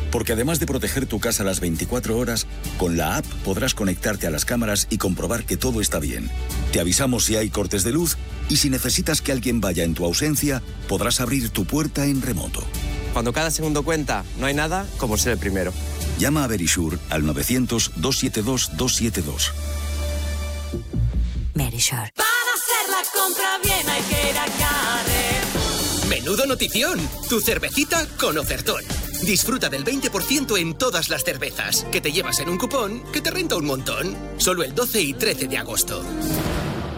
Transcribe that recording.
Porque además de proteger tu casa las 24 horas, con la app podrás conectarte a las cámaras y comprobar que todo está bien. Te avisamos si hay cortes de luz y si necesitas que alguien vaya en tu ausencia, podrás abrir tu puerta en remoto. Cuando cada segundo cuenta, no hay nada como ser el primero. Llama a Verisure al 900-272-272. Verisure. Para hacer la compra bien hay que ir a Carrefour. ¡Menudo notición! Tu cervecita con ofertón. Disfruta del 20% en todas las cervezas, que te llevas en un cupón que te renta un montón. Solo el 12 y 13 de agosto.